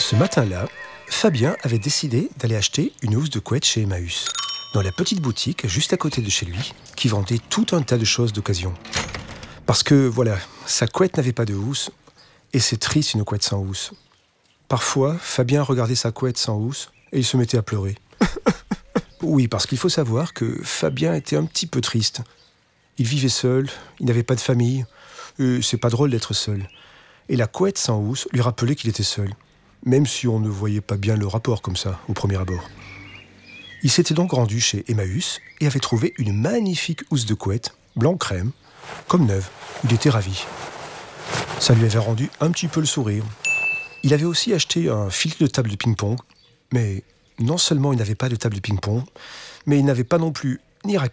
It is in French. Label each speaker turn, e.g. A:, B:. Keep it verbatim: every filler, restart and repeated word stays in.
A: Ce matin-là, Fabien avait décidé d'aller acheter une housse de couette chez Emmaüs, dans la petite boutique juste à côté de chez lui, qui vendait tout un tas de choses d'occasion. Parce que, voilà, sa couette n'avait pas de housse, et c'est triste une couette sans housse. Parfois, Fabien regardait sa couette sans housse, et il se mettait à pleurer. Oui, parce qu'il faut savoir que Fabien était un petit peu triste. Il vivait seul, il n'avait pas de famille, et c'est pas drôle d'être seul. Et la couette sans housse lui rappelait qu'il était seul, même si on ne voyait pas bien le rapport comme ça, au premier abord. Il s'était donc rendu chez Emmaüs et avait trouvé une magnifique housse de couette, blanc crème, comme neuve. Il était ravi. Ça lui avait rendu un petit peu le sourire. Il avait aussi acheté un fil de table de ping-pong, mais non seulement il n'avait pas de table de ping-pong, mais il n'avait pas non plus ni raquette,